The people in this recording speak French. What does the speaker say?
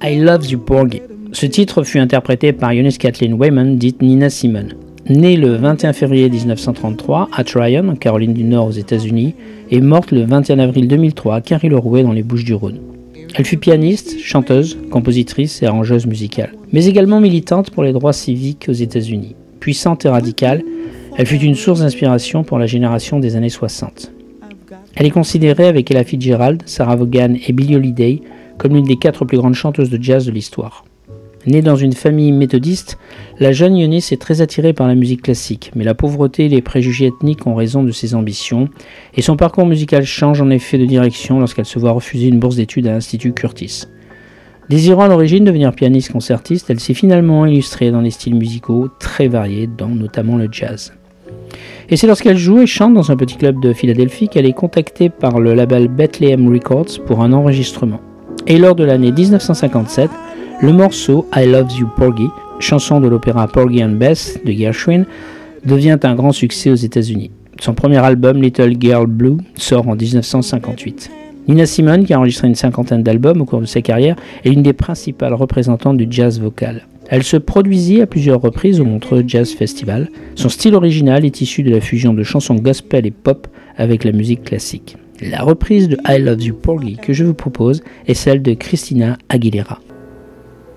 I Love You Porgy. Ce titre fut interprété par Eunice Kathleen Waymon, dite Nina Simone. Née le 21 février 1933 à Tryon, en Caroline du Nord aux États-Unis, et morte le 21 avril 2003 à Carry-le-Rouet dans les Bouches-du-Rhône. Elle fut pianiste, chanteuse, compositrice et arrangeuse musicale, mais également militante pour les droits civiques aux États-Unis. Puissante et radicale, elle fut une source d'inspiration pour la génération des années 60. Elle est considérée avec Ella Fitzgerald, Sarah Vaughan et Billie Holiday comme l'une des 4 plus grandes chanteuses de jazz de l'histoire. Née dans une famille méthodiste, la jeune Eunice est très attirée par la musique classique, mais la pauvreté et les préjugés ethniques ont raison de ses ambitions, et son parcours musical change en effet de direction lorsqu'elle se voit refuser une bourse d'études à l'Institut Curtis. Désirant à l'origine devenir pianiste concertiste, elle s'est finalement illustrée dans des styles musicaux très variés, dont notamment le jazz. Et c'est lorsqu'elle joue et chante dans un petit club de Philadelphie qu'elle est contactée par le label Bethlehem Records pour un enregistrement. Et lors de l'année 1957, le morceau I Love You Porgy, chanson de l'opéra Porgy and Bess de Gershwin, devient un grand succès aux États-Unis. Son premier album, Little Girl Blue, sort en 1958. Nina Simone, qui a enregistré une 50aine d'albums au cours de sa carrière, est l'une des principales représentantes du jazz vocal. Elle se produisit à plusieurs reprises au Montreux Jazz Festival. Son style original est issu de la fusion de chansons gospel et pop avec la musique classique. La reprise de I Love You Porgy que je vous propose est celle de Christina Aguilera.